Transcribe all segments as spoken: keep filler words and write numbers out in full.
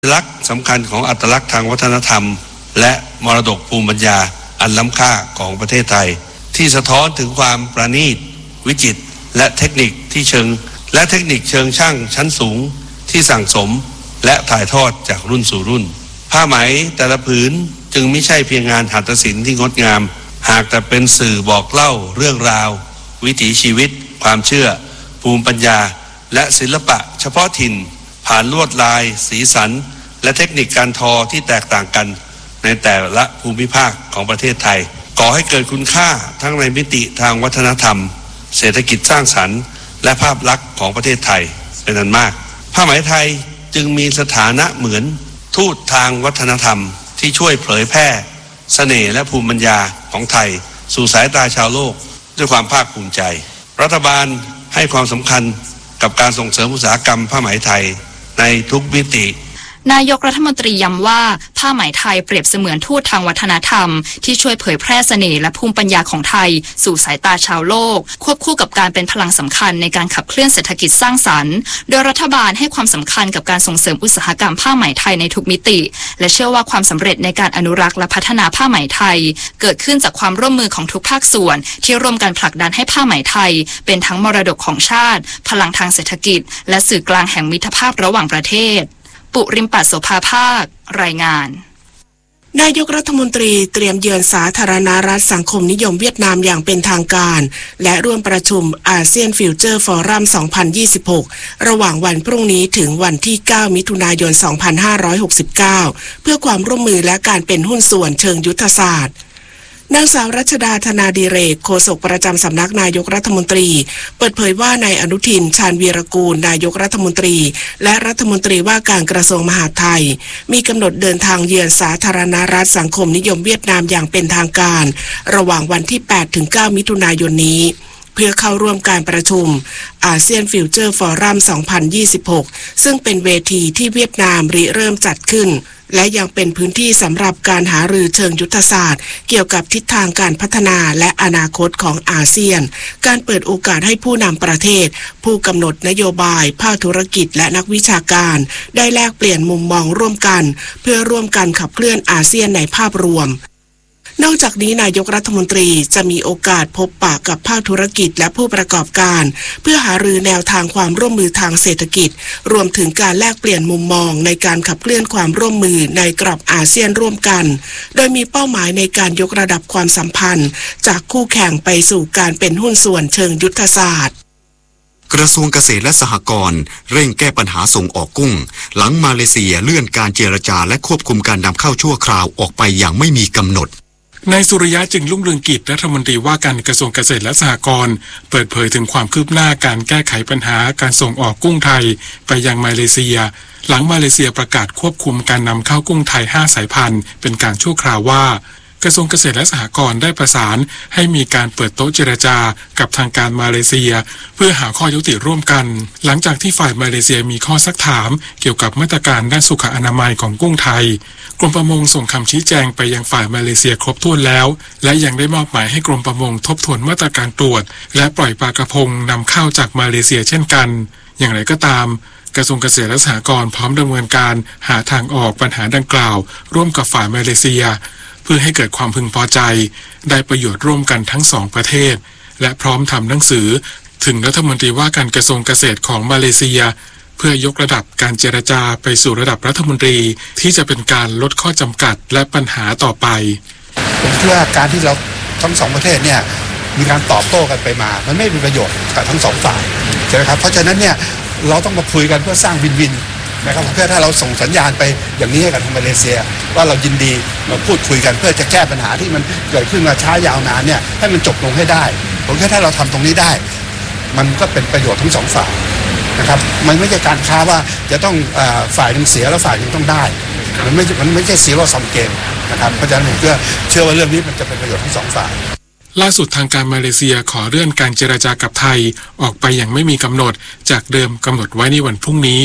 ลักษณ์สำคัญของอัตลักษณ์ทางวัฒนธรรมและมรดกภูมิปัญญาอันล้ำค่าของประเทศไทยที่สะท้อนถึงความประณีตวิจิตรและเทคนิคที่เชิงและเทคนิคเชิงช่างชั้นสูงที่สั่งสมและถ่ายทอดจากรุ่นสู่รุ่นผ้าไหมแต่ละผืนจึงไม่ใช่เพียงงานหัตถศิลป์ที่งดงามหากแต่เป็นสื่อบอกเล่าเรื่องราววิถีชีวิตความเชื่อภูมิปัญญาและศิลปะเฉพาะถิ่นผ่านลวดลายสีสันและเทคนิคการทอที่แตกต่างกันในแต่ละภูมิภาคของประเทศไทยก่อให้เกิดคุณค่าทั้งในมิติทางวัฒนธรรมเศรษฐกิจสร้างสรรค์และภาพลักษณ์ของประเทศไทยเป็นอันมากผ้าไหมไทยจึงมีสถานะเหมือนทูตทางวัฒนธรรมที่ช่วยเผยแพร่เสน่ห์และภูมิปัญญาของไทยสู่สายตาชาวโลกด้วยความภาคภูมิใจรัฐบาลให้ความสำคัญกับการส่งเสริมอุตสาหกรรมผ้าไหมไทยในทุกมิตินายกรัฐมนตรีย้ำว่าผ้าไหมไทยเปรียบเสมือนทูตทางวัฒนธรรมที่ช่วยเผยแพร่เสน่ห์และภูมิปัญญาของไทยสู่สายตาชาวโลกควบคู่กับการเป็นพลังสำคัญในการขับเคลื่อนเศรษฐกิจสร้างสรรค์โดยรัฐบาลให้ความสำคัญกับการส่งเสริมอุตสาหกรรมผ้าไหมไทยในทุกมิติและเชื่อว่าความสำเร็จในการอนุรักษ์และพัฒนาผ้าไหมไทยเกิดขึ้นจากความร่วมมือของทุกภาคส่วนที่ร่วมกันผลักดันให้ผ้าไหมไทยเป็นทั้งมรดกของชาติพลังทางเศรษฐกิจและสื่อกลางแห่งมิตรภาพระหว่างประเทศปุริมปัสโสภาภาครายงานนายกรัฐมนตรีเตรียมเยือนสาธารณรัฐสังคมนิยมเวียดนามอย่างเป็นทางการและร่วมประชุมอาเซียนฟิวเจอร์ฟอรัม สองพันยี่สิบหก ระหว่างวันพรุ่งนี้ถึงวันที่ เก้า มิถุนายน สองพันห้าร้อยหกสิบเก้า เพื่อความร่วมมือและการเป็นหุ้นส่วนเชิงยุทธศาสตร์นางสาวรัชดาธนาดิเรกโฆษกประจำสำนักนายกรัฐมนตรีเปิดเผยว่านายอนุทินชาญวีรกูลนายกรัฐมนตรีและรัฐมนตรีว่าการกระทรวงมหาดไทยมีกำหนดเดินทางเยือนสาธารณรัฐสังคมนิยมเวียดนามอย่างเป็นทางการระหว่างวันที่ แปดถึงเก้า มิถุนายนนี้เพื่อเข้าร่วมการประชุมอาเซียนฟิวเจอร์ฟอรัม สองพันยี่สิบหก ซึ่งเป็นเวทีที่เวียดนามริเริ่มจัดขึ้นและยังเป็นพื้นที่สำหรับการหารือเชิงยุทธศาสตร์เกี่ยวกับทิศทางการพัฒนาและอนาคตของอาเซียนการเปิดโอกาสให้ผู้นำประเทศผู้กำหนดนโยบายภาคธุรกิจและนักวิชาการได้แลกเปลี่ยนมุมมองร่วมกันเพื่อร่วมกันขับเคลื่อนอาเซียนในภาพรวมนอกจากนี้นายกรัฐมนตรีจะมีโอกาสพบปะกับภาคธุรกิจและผู้ประกอบการเพื่อหารือแนวทางความร่วมมือทางเศรษฐกิจรวมถึงการแลกเปลี่ยนมุมมองในการขับเคลื่อนความร่วมมือในกรอบอาเซียนร่วมกันโดยมีเป้าหมายในการยกระดับความสัมพันธ์จากคู่แข่งไปสู่การเป็นหุ้นส่วนเชิงยุทธศาสตร์กระทรวงเกษตรและสหกรณ์เร่งแก้ปัญหาส่งออกกุ้งหลังมาเลเซียเลื่อนการเจรจาและควบคุมการนำเข้าชั่วคราวออกไปอย่างไม่มีกำหนดนายสุริยะจึงรุ่งเรืองกิจรัฐมนตรีว่าการกระทรวงเกษตรและสหกรณ์เปิดเผยถึงความคืบหน้าการแก้ไขปัญหาการส่งออกกุ้งไทยไปยังมาเลเซียหลังมาเลเซียประกาศควบคุมการนำเข้ากุ้งไทยห้าสายพันธุ์เป็นการชั่วคราวว่ากระทรวงเกษตรและสหกรณ์ได้ประสานให้มีการเปิดโต๊ะเจรจากับทางการมาเลเซียเพื่อหาข้อยุติร่วมกันหลังจากที่ฝ่ายมาเลเซียมีข้อซักถามเกี่ยวกับมาตรการด้านสุขอนามัยของกุ้งไทยกรมประมงส่งคำชี้แจงไปยังฝ่ายมาเลเซียครบถ้วนแล้วและยังได้มอบหมายให้กรมประมงทบทวนมาตรการตรวจและปล่อยปลากระพงนำเข้าจากมาเลเซียเช่นกันอย่างไรก็ตามกระทรวงเกษตรและสหกรณ์พร้อมดำเนินการหาทางออกปัญหาดังกล่าวร่วมกับฝ่ายมาเลเซียเพื่อให้เกิดความพึงพอใจได้ประโยชน์ร่วมกันทั้งสองประเทศและพร้อมทำหนังสือถึงรัฐมนตรีว่าการกระทรวงเกษตรของมาเลเซียเพื่อยกระดับการเจรจาไปสู่ระดับรัฐมนตรีที่จะเป็นการลดข้อจำกัดและปัญหาต่อไปผมคิดว่าการที่เราทั้งสองประเทศเนี่ยมีการตอบโต้กันไปมามันไม่มีประโยชน์กับทั้งสองฝ่ายใช่ไหมครับเพราะฉะนั้นเนี่ยเราต้องมาคุยกันเพื่อสร้างวินวินนะครับเพื่อถ้าเราส่งสัญญาณไปอย่างนี้ให้กับทางมาเลเซียว่าเรายินดีเราพูดคุยกันเพื่อจะแก้ปัญหาที่มันเกิดขึ้นมาช้ายาวนานเนี่ยให้มันจบลงให้ได้ผมคิดว่าถ้าเราทำตรงนี้ได้มันก็เป็นประโยชน์ทั้งสองฝ่ายนะครับมันไม่ใช่การค้าว่าจะต้องฝ่ายหนึ่งเสียแล้วฝ่ายหนึ่งต้องได้มันไม่มันไม่ใช่ซีโร่ซัมเกมนะครับเพราะฉะนั้นผมเชื่อเชื่อว่าเรื่องนี้มันจะเป็นประโยชน์ทั้งสองฝ่ายล่าสุดทางการมาเลเซียขอเลื่อนการเจรจากับไทยออกไปอย่างไม่มีกำหนดจากเดิมกำหนดไว้ในวันพรุ่งนี้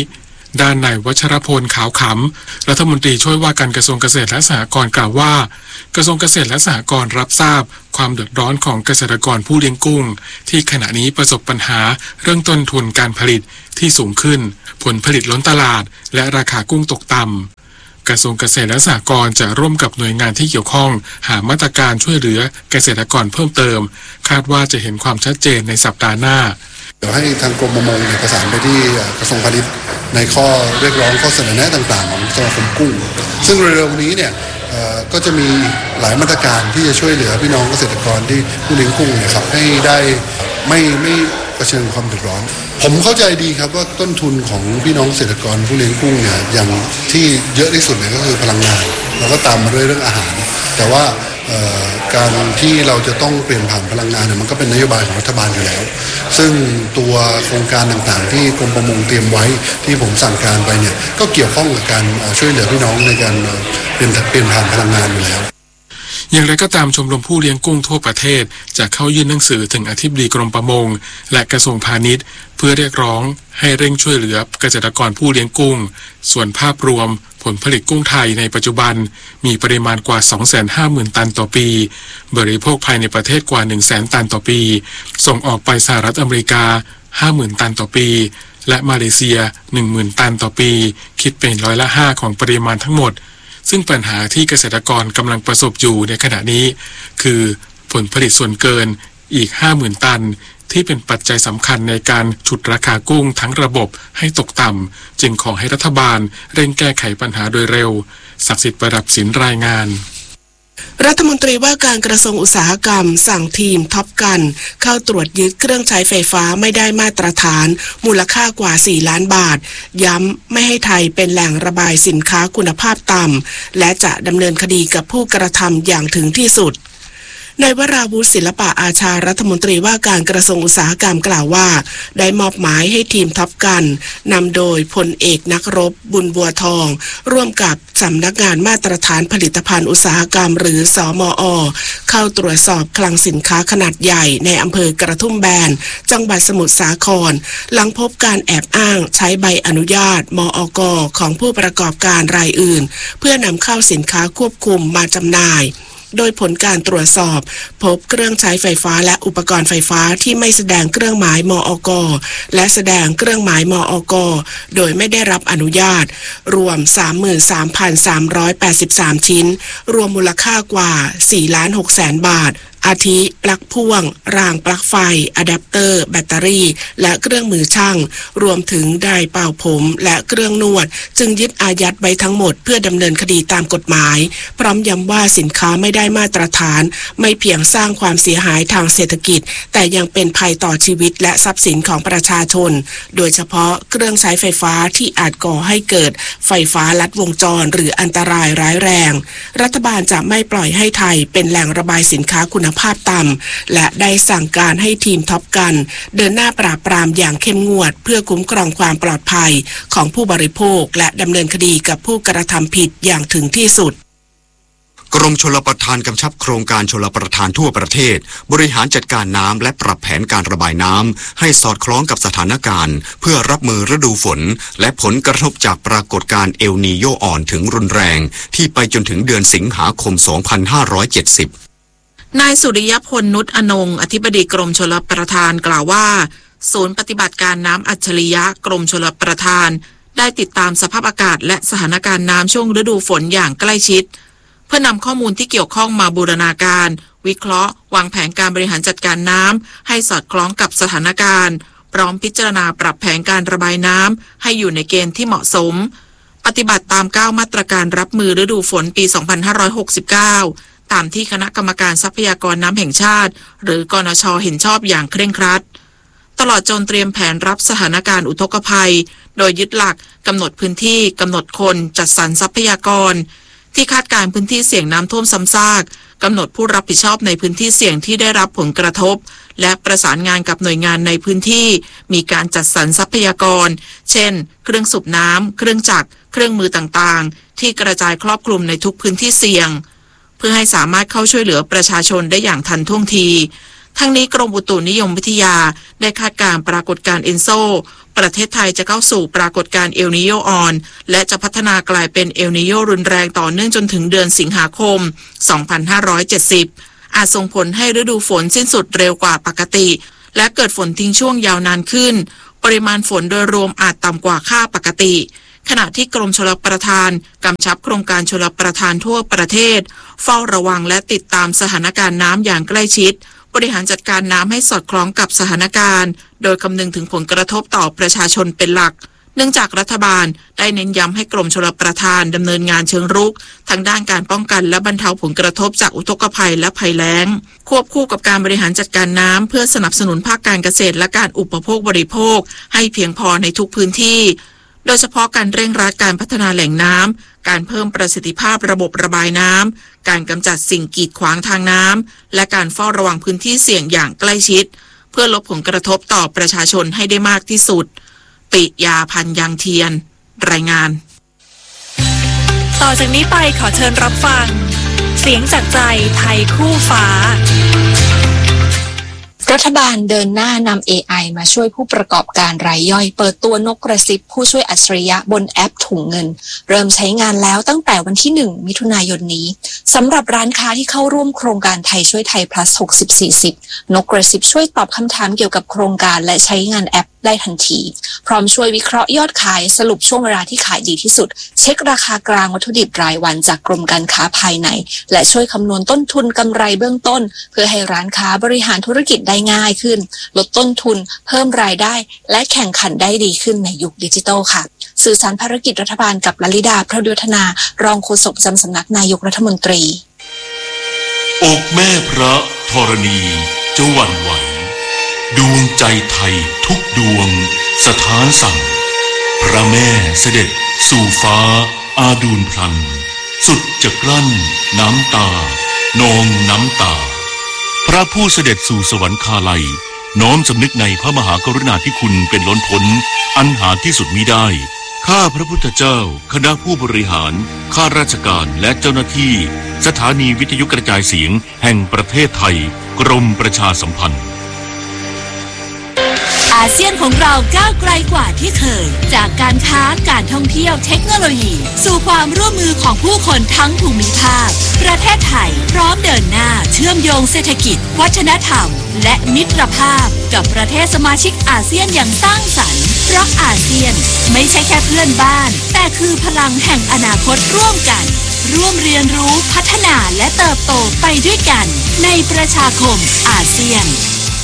ด้านนายวัชรพลขาวขำรัฐมนตรีช่วยว่าการกระทรวงเกษตรและสหกรณ์กล่าวว่ากระทรวงเกษตรและสหกรณ์รับทราบความเดือดร้อนของเกษตรกรผู้เลี้ยงกุ้งที่ขณะนี้ประสบปัญหาเรื่องต้นทุนการผลิตที่สูงขึ้นผลผลิตล้นตลาดและราคากุ้งตกต่ำกระทรวงเกษตรและสหกรณ์จะร่วมกับหน่วยงานที่เกี่ยวข้องหามาตรการช่วยเหลือเกษตรกรเพิ่มเติมคาดว่าจะเห็นความชัดเจนในสัปดาห์หน้าเดี๋ยวให้ทางกรมประมงเนี่ยประสานไปที่กระทรวงพาณิชย์ในข้อเรียกร้องข้อเสนอแนะต่างๆของสมาคมกุ้งซึ่งเร็วๆนี้เนี่ยก็จะมีหลายมาตรการที่จะช่วยเหลือพี่น้องเกษตรกรที่ผู้เลี้ยงกุ้งเนี่ยครับให้ได้ไม่ไม่เผชิญความเดือดร้อนผมเข้าใจดีครับว่าต้นทุนของพี่น้องเกษตรกรผู้เลี้ยงกุ้งเนี่ยอย่างที่เยอะที่สุดเนี่ยก็คือพลังงานแล้วก็ตามมาด้วยเรื่องอาหารแต่ว่าการที่เราจะต้องเปลี่ยนผ่านพลังงานเนี่ยมันก็เป็นนโยบายของรัฐบาลอยู่แล้วซึ่งตัวโครงการต่างๆที่กรมประมงเตรียมไว้ที่ผมสั่งการไปเนี่ยก็เกี่ยวข้องกับการช่วยเหลือพี่น้องในการเปลี่ยนเปลี่ยนผ่านพลังงานอยู่แล้วอย่างไรก็ตามชมรมผู้เลี้ยงกุ้งทั่วประเทศจะเข้ายื่นหนังสือถึงอธิบดีกรมประมงและกระทรวงพาณิชย์เพื่อเรียกร้องให้เร่งช่วยเหลือเกษตรกรผู้เลี้ยงกุ้งส่วนภาพรวมผลผลิตกุ้งไทยในปัจจุบันมีปริมาณกว่า สองแสนห้าหมื่น ตันต่อปีบริโภคภายในประเทศกว่า หนึ่งแสน ตันต่อปีส่งออกไปสหรัฐอเมริกา ห้าหมื่น ตันต่อปีและมาเลเซีย หนึ่งหมื่น ตันต่อปีคิดเป็นร้อยละห้าของปริมาณทั้งหมดซึ่งปัญหาที่เกษตรกรกำลังประสบอยู่ในขณะนี้คือผลผลิตส่วนเกินอีก ห้าหมื่น ตันที่เป็นปัจจัยสำคัญในการฉุดราคากุ้งทั้งระบบให้ตกต่ำจึงขอให้รัฐบาลเร่งแก้ไขปัญหาโดยเร็วศักดิ์สิทธิ์ประดับศิลป์รายงานรัฐมนตรีว่าการกระทรวงอุตสาหกรรมสั่งทีมท็อปกันเข้าตรวจยึดเครื่องใช้ไฟฟ้าไม่ได้มาตรฐานมูลค่ากว่าสี่ล้านบาทย้ำไม่ให้ไทยเป็นแหล่งระบายสินค้าคุณภาพต่ำและจะดำเนินคดีกับผู้กระทำอย่างถึงที่สุดนายวราวุฒิศิลปะอาชารัฐมนตรีว่าการกระทรวงอุตสาหกรรมกล่าวว่าได้มอบหมายให้ทีมท็อปกันนำโดยพลเอกนักรบบุญบัวทองร่วมกับสำนักงานมาตรฐานผลิตภัณฑ์อุตสาหกรรมหรือสมอ.เข้าตรวจสอบคลังสินค้าขนาดใหญ่ในอำเภอกระทุ่มแบนจังหวัดสมุทรสาครหลังพบการแอบอ้างใช้ใบอนุญาตมอก.ของผู้ประกอบการรายอื่นเพื่อนำเข้าสินค้าควบคุมมาจำหน่ายโดยผลการตรวจสอบพบเครื่องใช้ไฟฟ้าและอุปกรณ์ไฟฟ้าที่ไม่แสดงเครื่องหมายมอก.และแสดงเครื่องหมายมอก.โดยไม่ได้รับอนุญาตรวม สามหมื่นสามพันสามร้อยแปดสิบสาม ชิ้นรวมมูลค่ากว่า สี่ล้านหกแสน บาทอาทิปลั๊กพ่วงรางปลั๊กไฟอะแดปเตอร์แบตเตอรี่และเครื่องมือช่างรวมถึงไดร์เป่าผมและเครื่องนวดจึงยึดอายัดไว้ทั้งหมดเพื่อดำเนินคดีตามกฎหมายพร้อมย้ำว่าสินค้าไม่ได้มาตรฐานไม่เพียงสร้างความเสียหายทางเศรษฐกิจแต่ยังเป็นภัยต่อชีวิตและทรัพย์สินของประชาชนโดยเฉพาะเครื่องใช้ไฟฟ้าที่อาจก่อให้เกิดไฟฟ้าลัดวงจรหรืออันตรายร้ายแรงรัฐบาลจะไม่ปล่อยให้ไทยเป็นแหล่งระบายสินค้าคุณภาพต่ำและได้สั่งการให้ทีมท็อปกันเดินหน้าปราบปรามอย่างเข้มงวดเพื่อคุ้มครองความปลอดภัยของผู้บริโภคและดำเนินคดีกับผู้กระทำผิดอย่างถึงที่สุดกรมชลประทานกำชับโครงการชลประทานทั่วประเทศบริหารจัดการน้ำและปรับแผนการระบายน้ำให้สอดคล้องกับสถานการณ์เพื่อรับมือฤดูฝนและผลกระทบจากปรากฏการณ์เอลนีโยอ่อนถึงรุนแรงที่ไปจนถึงเดือนสิงหาคม สองพันห้าร้อยเจ็ดสิบนายสุริยพลนุชอนงค์อธิบดีกรมชลประทานกล่าวว่าศูนย์ปฏิบัติการน้ำอัจฉริยะกรมชลประทานได้ติดตามสภาพอากาศและสถานการณ์น้ำช่วงฤดูฝนอย่างใกล้ชิดเพื่อนำข้อมูลที่เกี่ยวข้องมาบูรณาการวิเคราะห์วางแผนการบริหารจัดการน้ำให้สอดคล้องกับสถานการณ์พร้อมพิจารณาปรับแผนการระบายน้ำให้อยู่ในเกณฑ์ที่เหมาะสมปฏิบัติตามเก้ามาตรการรับมือฤดูฝนปี สองพันห้าร้อยหกสิบเก้าตามที่คณะกรรมการทรัพยากรน้ำแห่งชาติหรือกนช.เห็นชอบอย่างเคร่งครัดตลอดจนเตรียมแผนรับสถานการณ์อุทกภัยโดยยึดหลักกำหนดพื้นที่กำหนดคนจัดสรรทรัพยากรที่คาดการณ์พื้นที่เสี่ยงน้ำท่วมซ้ำซากกำหนดผู้รับผิดชอบในพื้นที่เสี่ยงที่ได้รับผลกระทบและประสานงานกับหน่วยงานในพื้นที่มีการจัดสรรทรัพยากรเช่นเครื่องสูบน้ำเครื่องจักรเครื่องมือต่างๆที่กระจายครอบคลุมในทุกพื้นที่เสี่ยงเพื่อให้สามารถเข้าช่วยเหลือประชาชนได้อย่างทันท่วงทีทั้งนี้กรมอุตุนิยมวิทยาได้คาดการณ์ปรากฏการณ์เอนโซประเทศไทยจะเข้าสู่ปรากฏการณ์เอลนีโญอ่อนและจะพัฒนากลายเป็นเอลนีโญรุนแรงต่อเนื่องจนถึงเดือนสิงหาคม สองพันห้าร้อยเจ็ดสิบ อาจส่งผลให้ฤดูฝนสิ้นสุดเร็วกว่าปกติและเกิดฝนทิ้งช่วงยาวนานขึ้นปริมาณฝนโดยรวมอาจต่ำกว่าค่าปกติขณะที่กรมชลประทานกำชับโครงการชลประทานทั่วประเทศเฝ้าระวังและติดตามสถานการณ์น้ำอย่างใกล้ชิดบริหารจัดการน้ำให้สอดคล้องกับสถานการณ์โดยคำนึงถึงผลกระทบต่อประชาชนเป็นหลักเนื่องจากรัฐบาลได้เน้นย้ำให้กรมชลประทานดำเนินงานเชิงรุกทั้งด้านการป้องกันและบรรเทาผลกระทบจากอุทกภัยและภัยแล้งควบคู่กับการบริหารจัดการน้ำเพื่อสนับสนุนภาคการเกษตรและการอุปโภคบริโภคให้เพียงพอในทุกพื้นที่โดยเฉพาะการเร่งรัดการพัฒนาแหล่งน้ำการเพิ่มประสิทธิภาพระบบระบายน้ำการกำจัดสิ่งกีดขวางทางน้ำและการเฝ้าระวังพื้นที่เสี่ยงอย่างใกล้ชิดเพื่อลดผลกระทบต่อประชาชนให้ได้มากที่สุดปิยาพันธ์ยังเทียนรายงานต่อจากนี้ไปขอเชิญรับฟังเสียงจากใจไทยคู่ฟ้ารัฐบาลเดินหน้านำ เอ ไอ มาช่วยผู้ประกอบการรายย่อยเปิดตัวนกกระซิบผู้ช่วยอัจฉริยะบนแอปถุงเงินเริ่มใช้งานแล้วตั้งแต่วันที่หนึ่งมิถุนายนนี้สำหรับร้านค้าที่เข้าร่วมโครงการไทยช่วยไทย plus หกสิบ สี่สิบนกกระซิบช่วยตอบคำถามเกี่ยวกับโครงการและใช้งานแอปได้ทันทีพร้อมช่วยวิเคราะห์ยอดขายสรุปช่วงเวลาที่ขายดีที่สุดเช็คราคากลางวัตถุดิบรายวันจากกรมการค้าภายในและช่วยคำนวณต้นทุนกำไรเบื้องต้นเพื่อให้ร้านค้าบริหารธุรกิจได้ง่ายขึ้นลดต้นทุนเพิ่มรายได้และแข่งขันได้ดีขึ้นในยุคดิจิทัลค่ะสื่อสารภารกิจรัฐบาลกับลลิดาพระเดือธนารองโฆษกประจำสำนักนายกรัฐมนตรีอกแม่พระธรณีจะหวั่นไหวดวงใจไทยทุกดวงสถานสั่งพระแม่เสด็จสู่ฟ้าอาดูลพลันสุดจะกลั้นน้ำตานองน้ำตาพระผู้เสด็จสู่สวรรคาลัยน้อมสำนึกในพระมหากรุณาธิคุณเป็นล้นพ้นอันหาที่สุดมิได้ข้าพระพุทธเจ้าคณะผู้บริหารข้าราชการและเจ้าหน้าที่สถานีวิทยุกระจายเสียงแห่งประเทศไทยกรมประชาสัมพันธ์อาเซียนของเราก้าวไกลกว่าที่เคยจากการค้าการท่องเที่ยวเทคโนโลยีสู่ความร่วมมือของผู้คนทั้งภูมิภาคประเทศไทยพร้อมเดินหน้าเชื่อมโยงเศรษฐกิจวัฒนธรรมและมิตรภาพกับประเทศสมาชิกอาเซียนอย่างสร้างสรรค์เพราะอาเซียนไม่ใช่แค่เพื่อนบ้านแต่คือพลังแห่งอนาคตร่วมกันร่วมเรียนรู้พัฒนาและเติบโตไปด้วยกันในประชาคมอาเซียน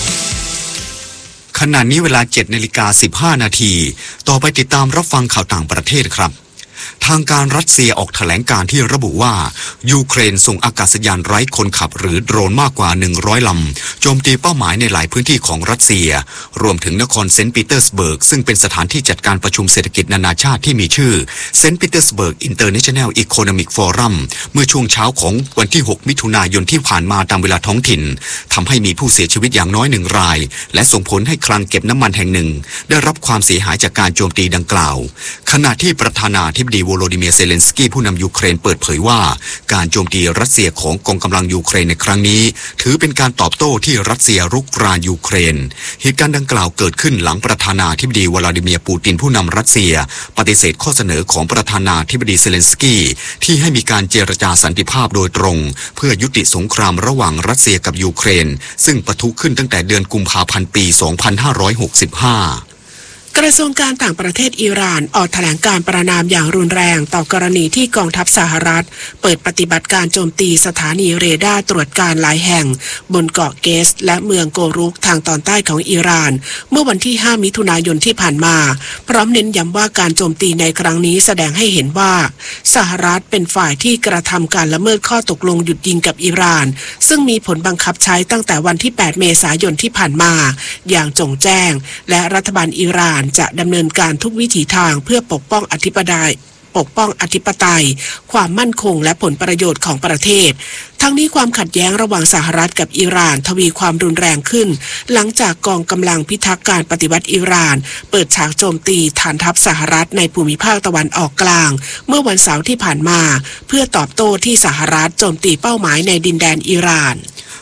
ขณะนี้เวลา เจ็ดนาฬิกาสิบห้านาทีต่อไปติดตามรับฟังข่าวต่างประเทศครับทางการรัสเซียออกแถลงการที่ระบุว่ายูเครนส่งอากาศยานไร้คนขับหรือโดรนมากกว่าหนึ่งร้อยลำโจมตีเป้าหมายในหลายพื้นที่ของรัสเซียรวมถึงนครเซนต์ปีเตอร์สเบิร์กซึ่งเป็นสถานที่จัดการประชุมเศรษฐกิจนานาชาติที่มีชื่อเซนต์ปีเตอร์สเบิร์กอินเตอร์เนชั่นแนลอีโคโนมิกฟอรัมเมื่อช่วงเช้าของวันที่หกมิถุนายนที่ผ่านมาตามเวลาท้องถิ่นทำให้มีผู้เสียชีวิตอย่างน้อยหนึ่งรายและส่งผลให้คลังเก็บน้ำมันแห่งหนึ่งได้รับความเสียหายจากการโจมตีดังกล่าวขณะที่ประธานาธิบดีโวโลดิเมียร์เซเลนสกี้ผู้นำยูเครนเปิดเผยว่าการโจมตีรัสเซียของกองกำลังยูเครนในครั้งนี้ถือเป็นการตอบโต้ที่รัสเซียรุกรานยูเครนเหตุการณ์ดังกล่าวเกิดขึ้นหลังประธานาธิบดีวลาดิเมียร์ปูตินผู้นำรัสเซียปฏิเสธข้อเสนอของประธานาธิบดีเซเลนสกี้ที่ให้มีการเจรจาสันติภาพโดยตรงเพื่อยุติสงครามระหว่างรัสเซียกับยูเครนซึ่งปะทุขึ้นตั้งแต่เดือนกุมภาพันธ์ปี สองพันห้าร้อยหกสิบห้ากระทรวงการต่างประเทศอิหร่านออกแถลงการประณามอย่างรุนแรงต่อกรณีที่กองทัพสหรัฐเปิดปฏิบัติการโจมตีสถานีเรดาร์ตรวจการหลายแห่งบนเกาะเกสและเมืองโกรุกทางตอนใต้ของอิหร่านเมื่อวันที่ห้ามิถุนายนที่ผ่านมาพร้อมเน้นย้ำว่าการโจมตีในครั้งนี้แสดงให้เห็นว่าสหรัฐเป็นฝ่ายที่กระทำการละเมิดข้อตกลงหยุดยิงกับอิหร่านซึ่งมีผลบังคับใช้ตั้งแต่วันที่แปดเมษายนที่ผ่านมาอย่างจงแจ้งและรัฐบาลอิหร่านจะดำเนินการทุกวิถีทางเพื่อปกป้องอธิปไตยปกป้องอธิปไตยความมั่นคงและผลประโยชน์ของประเทศทั้งนี้ความขัดแย้งระหว่างสหรัฐกับอิหร่านทวีความรุนแรงขึ้นหลังจากกองกำลังพิทักษ์การปฏิวัติอิหร่านเปิดฉากโจมตีฐานทัพสหรัฐในภูมิภาคตะวันออกกลางเมื่อวันเสาร์ที่ผ่านมาเพื่อตอบโต้ที่สหรัฐโจมตีเป้าหมายในดินแดนอิหร่าน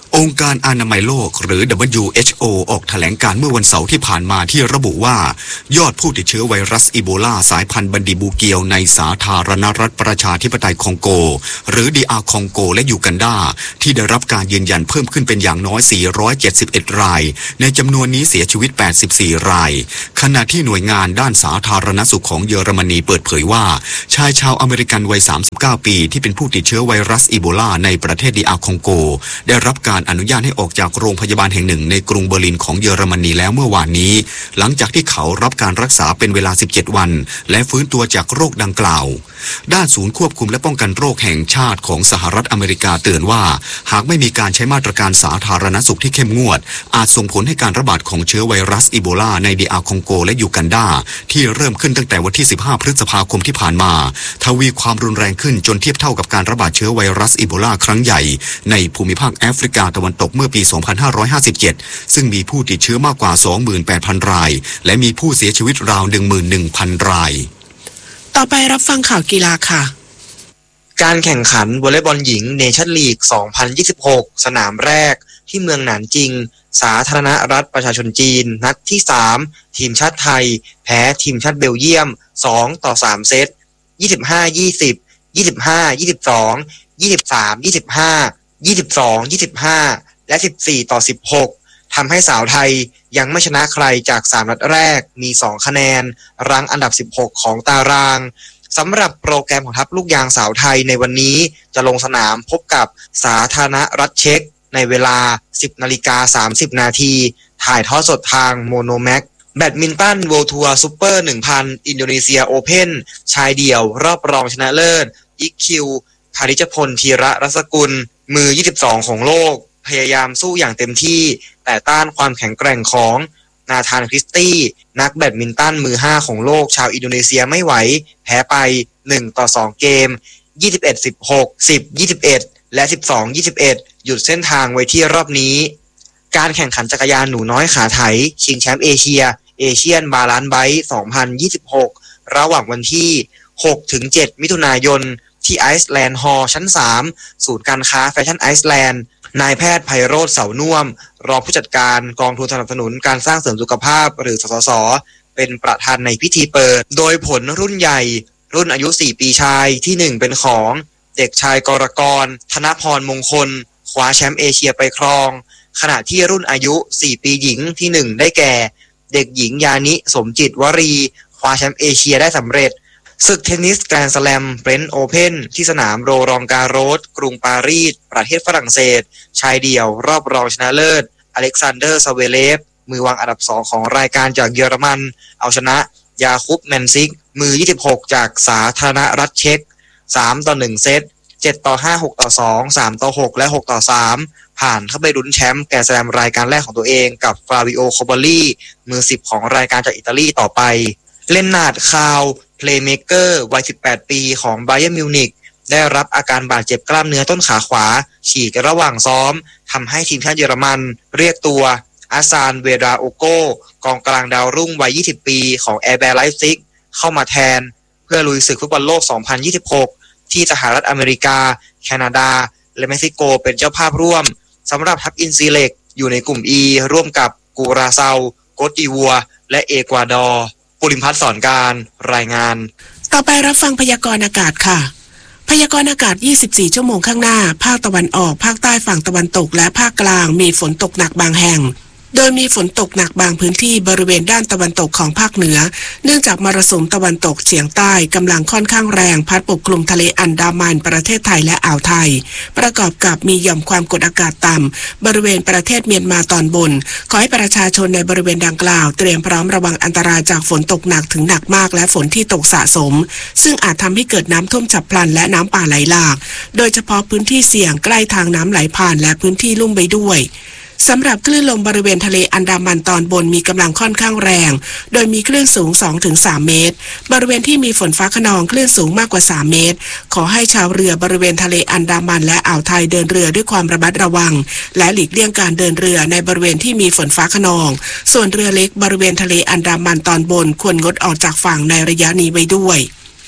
องค์การอนามัยโลกหรือ ดับเบิลยู เอช โอ ออกแถลงการเมื่อวันเสาร์ที่ผ่านมาที่ระบุว่ายอดผู้ติดเชื้อไวรัสอีโบลาสายพันธุ์บันดิบูเกียวในสาธารณรัฐประชาธิปไตยคองโกหรือ ดี อาร์ คองโกและยูกันดาที่ได้รับการยืนยันเพิ่มขึ้นเป็นอย่างน้อยสี่ร้อยเจ็ดสิบเอ็ดรายในจำนวนนี้เสียชีวิตแปดสิบสี่รายขณะที่หน่วยงานด้านสาธารณสุขของเยอรมนีเปิดเผยว่าชายชาวอเมริกันวัยสามสิบเก้าปีที่เป็นผู้ติดเชื้อไวรัสอีโบลาในประเทศ ดี อาร์ คองโกได้รับการอนุญาตให้ออกจากโรงพยาบาลแห่งหนึ่งในกรุงเบอร์ลินของเยอรมนีแล้วเมื่อวานนี้หลังจากที่เขารับการรักษาเป็นเวลาสิบเจ็ดวันและฟื้นตัวจากโรคดังกล่าวด้านศูนย์ควบคุมและป้องกันโรคแห่งชาติของสหรัฐอเมริกาเตือนว่าหากไม่มีการใช้มาตรการสาธารณสุขที่เข้มงวดอาจส่งผลให้การระบาดของเชื้อไวรัสอีโบลาใน ดี อาร์ คองโกและยูกันดาที่เริ่มขึ้นตั้งแต่วันที่สิบห้าพฤษภาคมที่ผ่านมาทวีความรุนแรงขึ้นจนเทียบเท่ากับการระบาดเชื้อไวรัสอีโบลาครั้งใหญ่ในภูมิภาคแอฟริกาตะวันตกเมื่อปีสองพันห้าร้อยห้าสิบเจ็ดซึ่งมีผู้ติดเชื้อมากกว่า สองหมื่นแปดพัน รายและมีผู้เสียชีวิตราว หนึ่งหมื่นหนึ่งพัน รายต่อไปรับฟังข่าวกีฬาค่ะการแข่งขันวอลเลย์บอลหญิงเนชั่นลีก สองพันยี่สิบหก สนามแรกที่เมืองหนานจิงสาธารณรัฐประชาชนจีนนัดที่สามทีมชาติไทยแพ้ทีมชาติเบลเยียมสองต่อสามเซต ยี่สิบห้า ยี่สิบ ยี่สิบห้า ยี่สิบสอง ยี่สิบสาม ยี่สิบห้า ยี่สิบสอง ยี่สิบห้าและสิบสี่ต่อสิบหกทำให้สาวไทยยังไม่ชนะใครจากสามนัดแรกมีสองคะแนนรั้งอันดับสิบหกของตารางสำหรับโปรแกรมของทัพลูกยางสาวไทยในวันนี้จะลงสนามพบกับสาธารณรัฐเช็กในเวลา สิบนาฬิกาสามสิบนาทีถ่ายทอดสดทางโมโนแม็กแบดมินตันเวิลด์ทัวร์ซูเปอร์ หนึ่งพัน อินโดนีเซียโอเพ่นชายเดี่ยวรอบรองชนะเลิศอิกคิวพาริชพลธีระรัศกุลมือยี่สิบสองของโลกพยายามสู้อย่างเต็มที่แต่ต้านความแข็งแกร่งของนาธานคริสตี้นักแบดมินตันมือห้าของโลกชาวอินโดนีเซียไม่ไหวแพ้ไปหนึ่งต่อสองเกม ยี่สิบเอ็ด สิบหก สิบ ยี่สิบเอ็ด และ สิบสอง ยี่สิบเอ็ด หยุดเส้นทางไว้ที่รอบนี้การแข่งขันจักรยานหนูน้อยขาไถชิงแชมป์เอเชียเอเชียนบาลานซ์ไบค์ สองพันยี่สิบหก ระหว่างวันที่ หกถึงเจ็ด มิถุนายนที่ไอซ์แลนด์ฮอลล์ชั้นสามศูนย์การค้าแฟชั่นไอซ์แลนด์นายแพทย์ไพโรจน์เสาน่วมรองผู้จัดการกองทุนสนับสนุนการสร้างเสริมสุขภาพหรือสสสเป็นประธานในพิธีเปิดโดยผลรุ่นใหญ่รุ่นอายุสี่ปีชายที่หนึ่งเป็นของเด็กชายกรกรธนพรมงคลคว้าแชมป์เอเชียไปครองขณะที่รุ่นอายุสี่ปีหญิงที่หนึ่งได้แก่เด็กหญิงยานิสมจิตวรีคว้าแชมป์เอเชียได้สำเร็จศึกเทนนิสแกรนด์สแลมเฟรนช์โอเพ่นที่สนามโรรองการโรสกรุงปารีสประเทศฝรั่งเศสชายเดี่ยวรอบรองชนะเลิศอเล็กซานเดอร์ซาเวเลฟมือวางอันดับสองของรายการจากเยอรมันเอาชนะยาคุบแมนซิกมือยี่สิบหกจากสาธารณรัฐเช็กสามต่อหนึ่งเซตเจ็ดต่อห้า หกต่อสอง สามต่อหกและหกต่อสามผ่านเข้าไปลุ้นแชมป์แกรนด์สแลมรายการแรกของตัวเองกับฟลาวิโอโคบาลีมือสิบของรายการจากอิตาลีต่อไปเลนนาร์ดคาวเพลย์เมเกอร์วัยสิบแปดปีของบาเยิร์นมิวนิกได้รับอาการบาดเจ็บกล้ามเนื้อต้นขาขวาฉีกระหว่างซ้อมทำให้ทีมชาติเยอรมันเรียกตัวอาซานเวราโอโกกองกลางดาวรุ่งวัยยี่สิบปีของแอร์แบร์ไลฟ์ซิกเข้ามาแทนเพื่อลุยศึกฟุตบอลโลกสองพันยี่สิบหกที่สหรัฐอเมริกาแคนาดาและเม็กซิโกเป็นเจ้าภาพร่วมสำหรับทัพอินซีเล็กอยู่ในกลุ่ม E ร่วมกับกูราเซาโกติวัวและเอกวาดอร์ปุริมพัฒน์สอนการรายงานต่อไปรับฟังพยากรณ์อากาศค่ะพยากรณ์อากาศยี่สิบสี่ชั่วโมงข้างหน้าภาคตะวันออกภาคใต้ฝั่งตะวันตกและภาคกลางมีฝนตกหนักบางแห่งโดยมีฝนตกหนักบางพื้นที่บริเวณด้านตะวันตกของภาคเหนือเนื่องจากมรสุมตะวันตกเฉียงใต้กำลังค่อนข้างแรงพัดปกคลุมทะเลอันดามันประเทศไทยและอ่าวไทยประกอบกับมีหย่อมความกดอากาศต่ำบริเวณประเทศเมียนมาตอนบนขอให้ประชาชนในบริเวณดังกล่าวเตรียมพร้อมระวังอันตรายจากฝนตกหนักถึงหนักมากและฝนที่ตกสะสมซึ่งอาจทำให้เกิดน้ำท่วมฉับพลันและน้ำป่าไหลหลากโดยเฉพาะพื้นที่เสี่ยงใกล้ทางน้ำไหลผ่านและพื้นที่ลุ่มไปด้วยสำหรับคลื่นลมบริเวณทะเลอันดามันตอนบนมีกำลังค่อนข้างแรงโดยมีคลื่นสูง สองถึงสาม เมตรบริเวณที่มีฝนฟ้าคะนองคลื่นสูงมากกว่าสามเมตรขอให้ชาวเรือบริเวณทะเลอันดามันและอ่าวไทยเดินเรือด้วยความระมัดระวังและหลีกเลี่ยงการเดินเรือในบริเวณที่มีฝนฟ้าคะนองส่วนเรือเล็กบริเวณทะเลอันดามันตอนบนควรงดออกจากฝั่งในระยะนี้ไว้ด้วย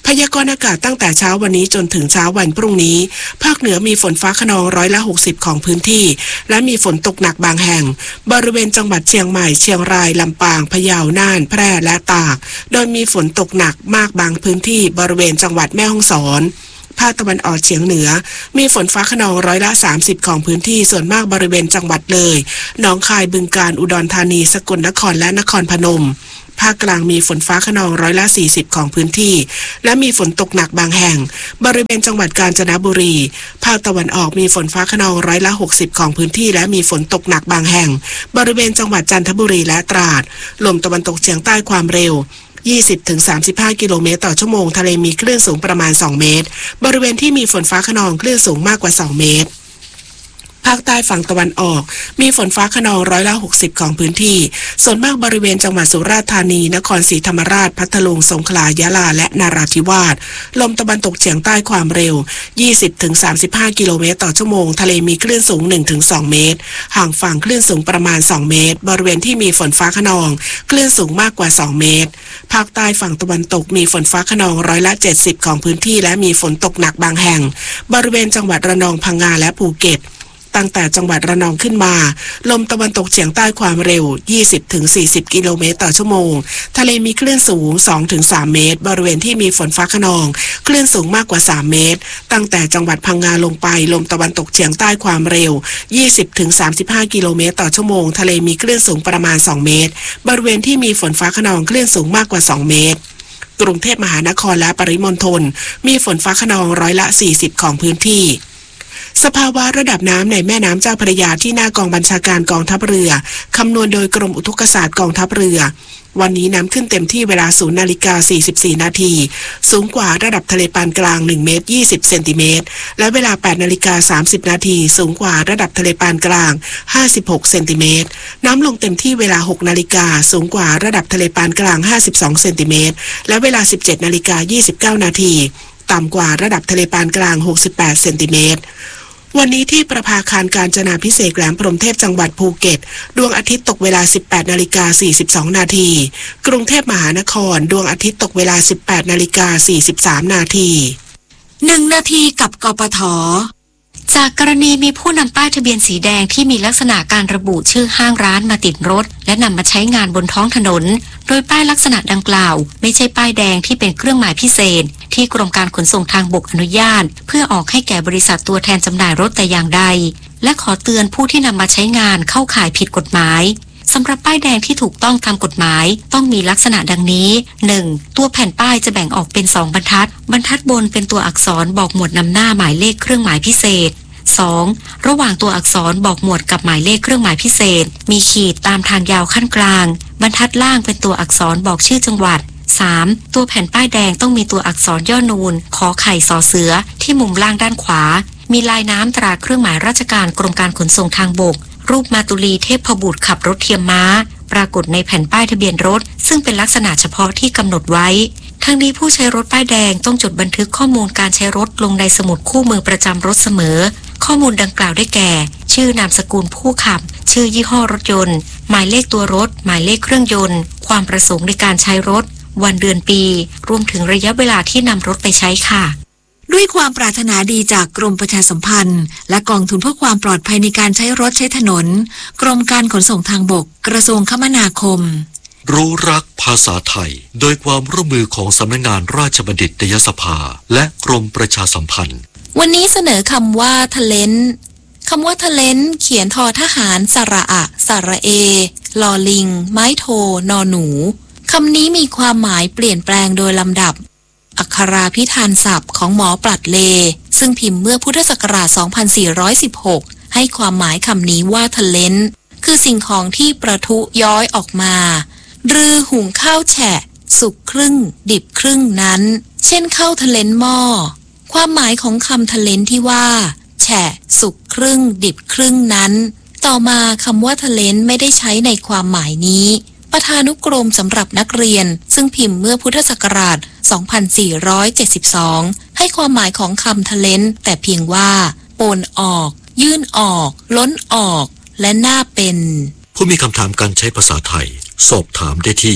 พยากรณ์อากาศตั้งแต่เช้าวันนี้จนถึงเช้าวันพรุ่งนี้ภาคเหนือมีฝนฟ้าคะนองร้อยละหกสิบของพื้นที่และมีฝนตกหนักบางแห่งบริเวณจังหวัดเชียงใหม่เชียงรายลำปางพะเยาน่านแพร่และตากโดยมีฝนตกหนักมากบางพื้นที่บริเวณจังหวัดแม่ฮ่องสอนภาคตะวันออกเฉียงเหนือมีฝนฟ้าคะนองร้อยละสามสิบของพื้นที่ส่วนมากบริเวณจังหวัดเลยหนองคายบึงกาฬอุดรธานีสกลนครและนครพนมภาคกลางมีฝนฟ้าคะนองร้อยละสี่สิบของพื้นที่และมีฝนตกหนักบางแห่งบริเวณจังหวัดกาญจนบุรีภาคตะวันออกมีฝนฟ้าคะนองร้อยละหกสิบของพื้นที่และมีฝนตกหนักบางแห่งบริเวณจังหวัดจันทบุรีและตราดลมตะวันตกเฉียงใต้ความเร็วยี่สิบถึงสามสิบห้า กิโลเมตรต่อชั่วโมงทะเลมีคลื่นสูงประมาณสองเมตรบริเวณที่มีฝนฟ้าคะนองคลื่นสูงมากกว่าสองเมตรภาคใต้ฝั่งตะวันออกมีฝนฟ้าคะนองร้อยละหกสิบของพื้นที่ส่วนมากบริเวณจังหวัดสุราษฎร์ธานีนครศรีธรรมราชพัทลุงสงขลายะลาและนราธิวาสลมตะวันตกเฉียงใต้ความเร็วยี่สิบถึงสามสิบห้า กิโลเมตรต่อชั่วโมงทะเลมีคลื่นสูง หนึ่งถึงสอง เมตรห่างฝั่งคลื่นสูงประมาณสองเมตรบริเวณที่มีฝนฟ้าคะนองคลื่นสูงมากกว่าสองเมตรภาคใต้ฝั่งตะวันตกมีฝนฟ้าคะนองร้อยละเจ็ดสิบของพื้นที่และมีฝนตกหนักบางแห่งบริเวณจังหวัดระนองพังงาและภูเก็ตตั้งแต่จังหวัดระนองขึ้นมาลมตะวันตกเฉียงใต้ความเร็ว ยี่สิบถึงสี่สิบ กิโลเมตรต่อชั่วโมงทะเลมีคลื่นสูง สองถึงสาม เมตรบริเวณที่มีฝนฟ้าคะนองคลื่นสูงมากกว่าสามเมตรตั้งแต่จังหวัดพังงาลงไปลมตะวันตกเฉียงใต้ความเร็ว ยี่สิบถึงสามสิบห้า กิโลเมตรต่อชั่วโมงทะเลมีคลื่นสูงประมาณสองเมตรบริเวณที่มีฝนฟ้าคะนองคลื่นสูงมากกว่าสองเมตรกรุงเทพมหานครและปริมณฑลมีฝนฟ้าคะนองร้อยละสี่สิบของพื้นที่สภาวะระดับน้ำในแม่น้ำเจ้าพระยาที่หน้ากองบัญชาการกองทัพเรือคำนวณโดยกรมอุทกศาสตร์กองทัพเรือวันนี้น้ำขึ้นเต็มที่เวลา ศูนย์นาฬิกาสี่สิบสี่ นาทีสูงกว่าระดับทะเลปานกลางหนึ่งเมตรยี่สิบเซนติเมตรและเวลา แปดนาฬิกาสามสิบ นาทีสูงกว่าระดับทะเลปานกลางห้าสิบหกเซนติเมตรน้ำลงเต็มที่เวลา หกนาฬิกาสูงกว่าระดับทะเลปานกลางห้าสิบสองเซนติเมตรและเวลา สิบเจ็ดนาฬิกายี่สิบเก้า นาทีต่ำกว่าระดับทะเลปานกลางหกสิบแปดเซนติเมตรวันนี้ที่ประภาคารกาญจนาภิเษกแหลมพรหมเทพจังหวัดภูเก็ตดวงอาทิตย์ตกเวลา สิบแปดนาฬิกาสี่สิบสอง นาทีกรุงเทพมหานครดวงอาทิตย์ตกเวลา สิบแปดนาฬิกาสี่สิบสาม นาทีหนึ่งนาทีกับกปท.จากกรณีมีผู้นำป้ายทะเบียนสีแดงที่มีลักษณะการระบุชื่อห้างร้านมาติดรถและนำมาใช้งานบนท้องถนนโดยป้ายลักษณะดังกล่าวไม่ใช่ป้ายแดงที่เป็นเครื่องหมายพิเศษที่กรมการขนส่งทางบกอนุญาตเพื่อออกให้แก่บริษัทตัวแทนจำหน่ายรถแต่อย่างใดและขอเตือนผู้ที่นำมาใช้งานเข้าข่ายผิดกฎหมายสำหรับป้ายแดงที่ถูกต้องตามกฎหมายต้องมีลักษณะดังนี้ หนึ่ง ตัวแผ่นป้ายจะแบ่งออกเป็นสองบรรทัดบรรทัดบนเป็นตัวอักษรบอกหมวดนำหน้าหมายเลขเครื่องหมายพิเศษ สอง ระหว่างตัวอักษรบอกหมวดกับหมายเลขเครื่องหมายพิเศษมีขีดตามทางยาวขั้นกลางบรรทัดล่างเป็นตัวอักษรบอกชื่อจังหวัด สาม ตัวแผ่นป้ายแดงต้องมีตัวอักษรย่อนูนขอไข่สอเสือที่มุมล่างด้านขวามีลายน้ำตราเครื่องหมายราชการกรมการขนส่งทางบกรูปมาตุลีเทพบุตรขับรถเทียมม้าปรากฏในแผ่นป้ายทะเบียนรถซึ่งเป็นลักษณะเฉพาะที่กำหนดไว้ทั้งนี้ผู้ใช้รถป้ายแดงต้องจดบันทึกข้อมูลการใช้รถลงในสมุดคู่มือประจำรถเสมอข้อมูลดังกล่าวได้แก่ชื่อนามสกุลผู้ขับชื่อยี่ห้อรถยนต์หมายเลขตัวรถหมายเลขเครื่องยนต์ความประสงค์ในการใช้รถวันเดือนปีรวมถึงระยะเวลาที่นำรถไปใช้ค่ะด้วยความปรารถนาดีจากกรมประชาสัมพันธ์และกองทุนเพื่อความปลอดภัยในการใช้รถใช้ถนนกรมการขนส่งทางบกกระทรวงคมนาคมรู้รักภาษาไทยโดยความร่วมมือของสำนักงานราชบัณฑิตยสภาและกรมประชาสัมพันธ์วันนี้เสนอคำว่าทะเลนคำว่าทะเลนเขียนทอทหารสระอะสระเอลอลิงไม้โทนอหนูคำนี้มีความหมายเปลี่ยนแปลงโดยลำดับอักขราพิธานศัพท์ของหมอปลัดเลซึ่งพิมพ์เมื่อพุทธศักราช สองพันสี่ร้อยสิบหก ให้ความหมายคำนี้ว่าทะเลนคือสิ่งของที่ประทุย้อยออกมารือหุงข้าวแฉะสุกครึ่งดิบครึ่งนั้นเช่นข้าวทะเลนหม้อความหมายของคำทะเลนที่ว่าแฉะสุกครึ่งดิบครึ่งนั้นต่อมาคำว่าทะเลนไม่ได้ใช้ในความหมายนี้ประธานุกรมสำหรับนักเรียนซึ่งพิมพ์เมื่อพุทธศักราช สองพันสี่ร้อยเจ็ดสิบสอง ให้ความหมายของคำทะเลนแต่เพียงว่าโปนออกยื่นออกล้นออกและน่าเป็นผู้มีคำถามการใช้ภาษาไทยสอบถามได้ที่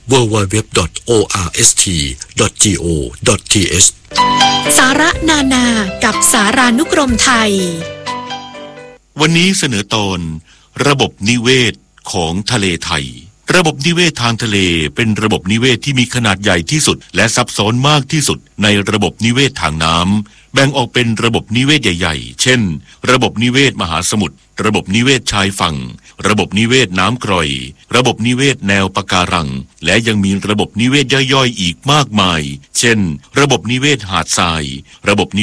ดับเบิลยู ดับเบิลยู ดับเบิลยู ดอท โอ อาร์ เอส ที ดอท จี โอ ดอท ที เอชสาระนานากับสารานุกรมไทยวันนี้เสนอตอนระบบนิเวศของทะเลไทยระบบนิเวศทางทะเลเป็นระบบนิเวศที่มีขนาดใหญ่ที่สุดและซับซ้อนมากที่สุดในระบบนิเวศทางน้ำแบ่งออกเป็นระบบนิเวศใหญ่ๆเช่นระบบนิเวศมหาสมุทรระบบนิเวศชายฝั่งระบบนิเวศน้ำกร่อยระบบนิเวศแนวปะการังและยังมีระบบนิเวศย่อยๆอีกมากมายเช่นระบบนิเวศหาดทรายระบบ